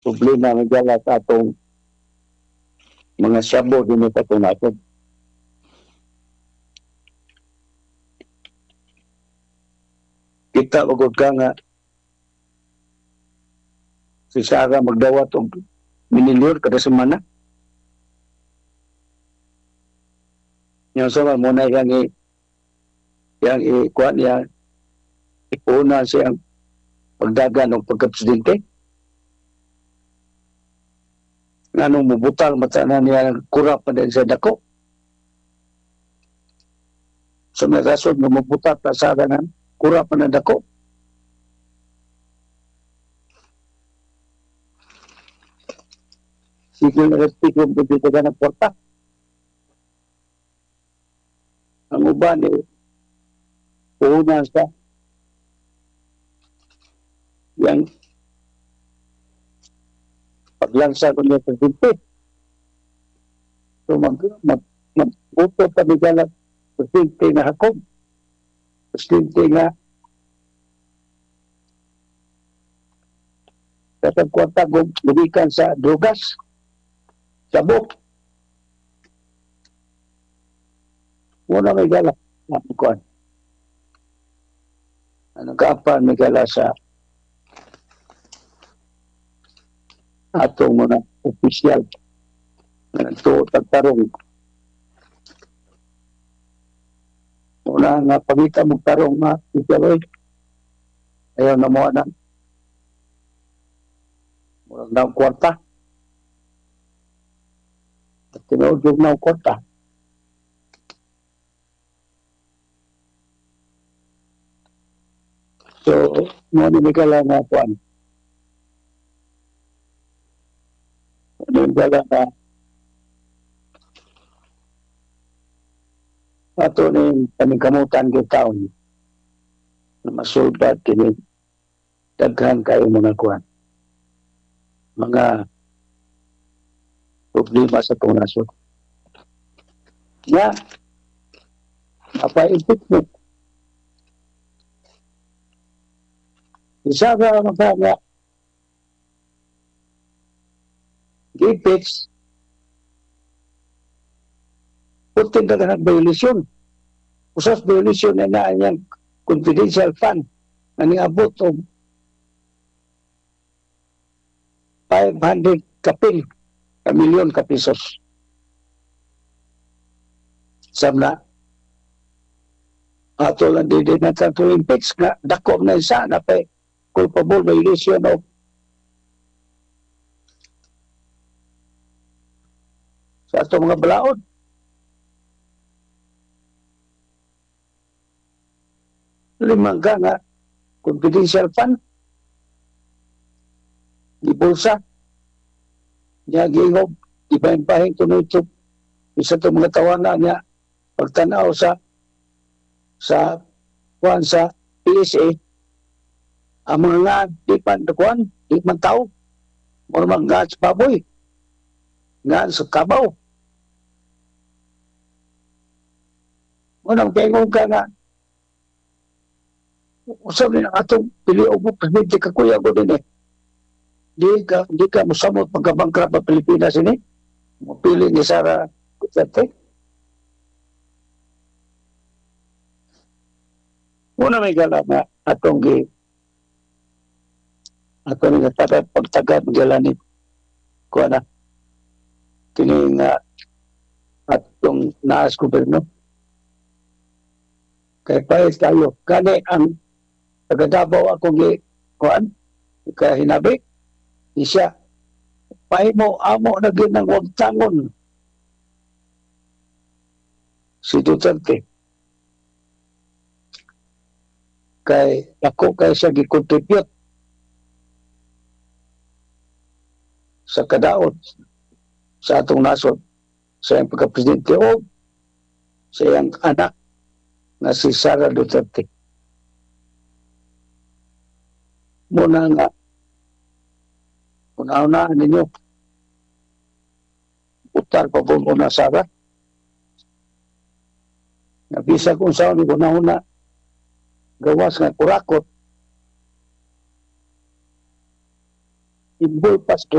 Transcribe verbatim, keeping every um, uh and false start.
problema nga gala sa atong mga syabo din ito ito natin. Kita magod ka nga si Sarah magdawat og minilyon kada semana. Yung sama mo na yang i yang ikuan niya ipuna siyang pagdagan ng pagkapresidente. Nga nung mubutang mata na niya kurap pa din sa dako. So may rason na mubutang pa sa kanan kurap pa na dako. Sige na respect yung pagkita ka ng porta. Ang uban eh, puhunan sa yang paglansa ko niya presidente. So mag, mag, mag-uto pa ni Galat presidente na hakong. Presidente nga katang kwarta gumikan sa drogas, sabok. Muna may gala. Kuan. Ano kapan may gala sa atong mga opisyal na ito tagtarong. Muna nga pagita mong tarong nga opisyal ayaw na mo na muna na kwarta. At tinuod na kwarta. So, muna may gala nga kuan. Muna may gala nga ato ni paningkamutan ng taon na masulbat kini daghan kayo mga kuan. Mga problema sa tunasyon. Nga, apa-impeachment. Isa ka mga gi-impeach putin na lahat violasyon. Usas violasyon na na yung confidential fund na niabot o five hundred kapil ka milyon ka pesos. Samna ato lang din din natin to impeach nga dakom na isa na pa culpable violation of sa ato mga balaod. Limang ka nga confidential fund di bulsa niya gihob ibahin-bahin kuno ito isa to mga tawanan niya pagtanaw sa sa kuan sa P S A ang mga nga di pan kuan di man tao mo mga nga sa baboy nga sa kabaw mo nang tingog ka nga usap ni atong pili og presidente kakuya ko din eh di ka di ka mosamot pagkabangkrap sa Pilipinas ini mopili ni Sara Duterte. Muna may gala nga atong gi atong nga tagat pagtagad galanit ko na kini nga atong naas gobyerno kay pahit tayo kani ang taga-Davao ako gi kuan kahinabi isya pahimo amo na gyud nang wagtangon si Duterte kay ako kay siya gi-contribute sa kadaot sa atong nasod sa iyang pagka-presidente o sa iyang anak na si Sara Duterte. Muna nga una-unahan ninyo utar pa po muna Sara nabisa kung saan ni una-una gawas nga kurakot imbol pas